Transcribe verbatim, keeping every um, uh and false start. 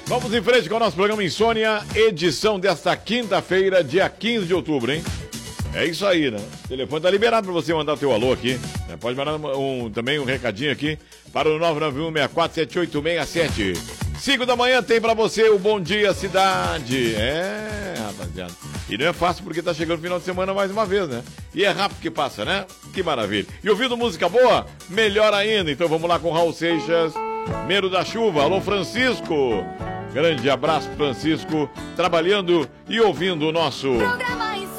Vamos em frente com o nosso programa Insônia, edição desta quinta-feira, dia quinze de outubro, hein? É isso aí, né? O telefone tá liberado para você mandar o teu alô aqui. Né? Pode mandar um, também um recadinho aqui para o nove nove um, seis quatro sete oito seis sete. cinco da manhã tem para você o Bom Dia Cidade. É, rapaziada. E não é fácil porque tá chegando o final de semana mais uma vez, né? E é rápido que passa, né? Que maravilha. E ouvindo música boa? Melhor ainda. Então vamos lá com Raul Seixas, Medo da Chuva. Alô, Francisco. Grande abraço, Francisco, trabalhando e ouvindo o nosso